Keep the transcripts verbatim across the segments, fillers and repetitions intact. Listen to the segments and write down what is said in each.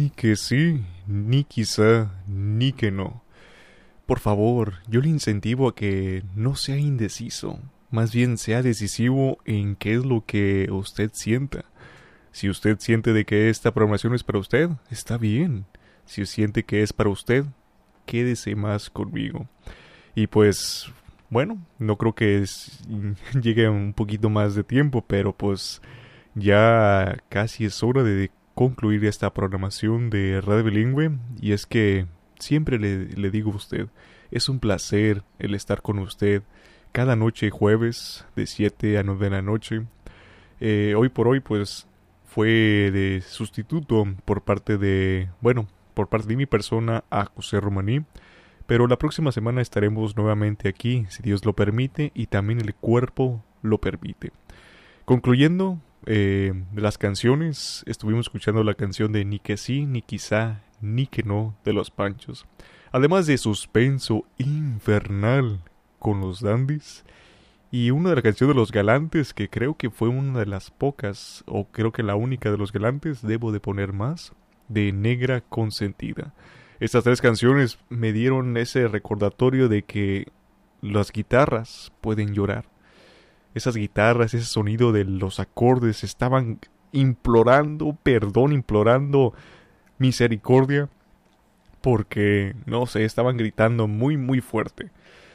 Ni que sí, ni quizá, ni que no. Por favor, yo le incentivo a que no sea indeciso, más bien sea decisivo en qué es lo que usted sienta. Si usted siente de que esta programación es para usted, está bien. Si siente que es para usted, quédese más conmigo. Y pues, bueno, no creo que es- llegue a un poquito más de tiempo, pero pues ya casi es hora de concluir esta programación de Radio Bilingüe. Y es que siempre le, le digo a usted, es un placer el estar con usted cada noche jueves de siete a nueve de la noche. Eh, hoy por hoy pues fue de sustituto por parte de, bueno, por parte de mi persona a José Romaní. Pero la próxima semana estaremos nuevamente aquí, si Dios lo permite y también el cuerpo lo permite. Concluyendo, eh, las canciones, estuvimos escuchando la canción de Ni que sí, ni quizá, ni que no de los Panchos. Además de suspenso infernal con los Dandies. Y una de las canciones de los Galantes, que creo que fue una de las pocas, o creo que la única de los Galantes, debo de poner más, de Negra Consentida. Estas tres canciones me dieron ese recordatorio de que las guitarras pueden llorar. Esas guitarras, ese sonido de los acordes estaban implorando perdón, implorando misericordia, porque, no sé, estaban gritando muy, muy fuerte.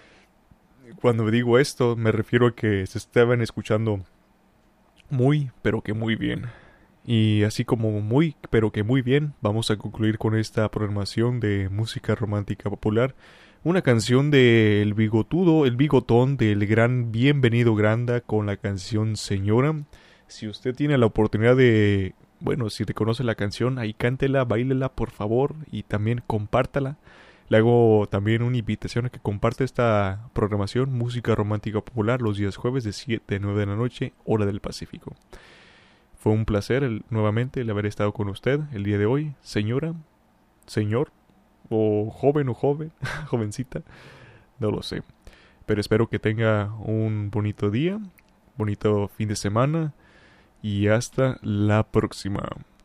Cuando digo esto, me refiero a que se estaban escuchando muy, pero que muy bien. Y así como muy, pero que muy bien, vamos a concluir con esta programación de música romántica popular. Una canción de El Bigotudo, El Bigotón, del gran Bienvenido Granda, con la canción Señora. Si usted tiene la oportunidad de, bueno, si reconoce la canción, ahí cántela, báilela por favor y también compártala. Le hago también una invitación a que comparte esta programación, música romántica popular, los días jueves de siete a nueve de la noche, hora del Pacífico. Fue un placer el, nuevamente el haber estado con usted el día de hoy, señora, señor, o joven o joven, jovencita, no lo sé. Pero espero que tenga un bonito día, bonito fin de semana y hasta la próxima.